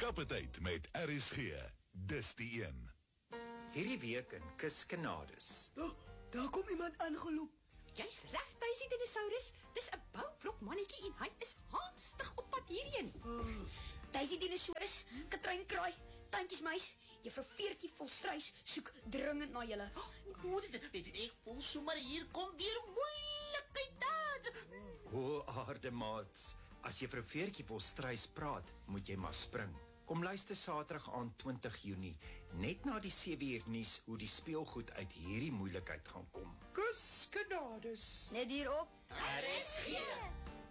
Kappetyd met RSG. Dis die een. Hierdie week in Kuskenades. Daar kom iemand aangeloop. Jy's reg, Tuisie dinosaurus. Dis 'n boublok mannetjie en hy is haastig op pad hierheen. Tuisie dinosaurus, Katrijn Kraai, Tantjies Muis, Juffrou Veertjie Volstruis soek dringend na julle. Ek voel sommer hier kom weer moeilikheid daar. O, aardemaats, as Juffrou Veertjie Volstruis praat, moet jy maar spring. Kom luister Saterdag aand 20 Junie, net na die 7uur nuus hoe die speelgoed uit hierdie moeilikheid gaan kom. Kuskenades. Net hierop RSG.